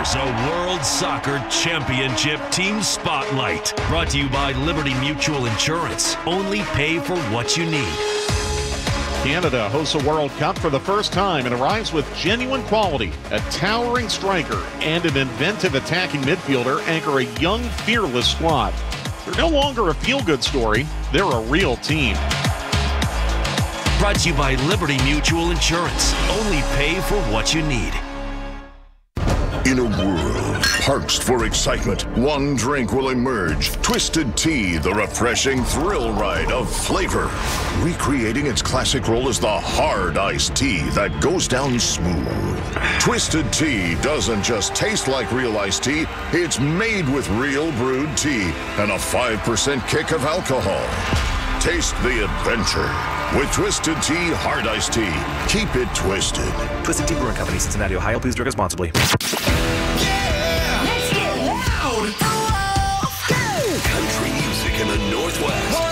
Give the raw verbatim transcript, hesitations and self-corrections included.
Here's a World Soccer Championship Team Spotlight. Brought to you by Liberty Mutual Insurance. Only pay for what you need. Canada hosts a World Cup for the first time and arrives with genuine quality. A towering striker and an inventive attacking midfielder anchor a young, fearless squad. They're no longer a feel-good story. They're a real team. Brought to you by Liberty Mutual Insurance. Only pay for what you need. In a world parched for excitement, one drink will emerge. Twisted Tea, the refreshing thrill ride of flavor. Recreating its classic role as the hard iced tea that goes down smooth. Twisted Tea doesn't just taste like real iced tea, it's made with real brewed tea and a five percent kick of alcohol. Taste the adventure with Twisted Tea Hard Iced Tea. Keep it twisted. Twisted Tea Brewing Company, Cincinnati, Ohio. Please drink responsibly. Yeah! Let's get loud! Country music in the Northwest.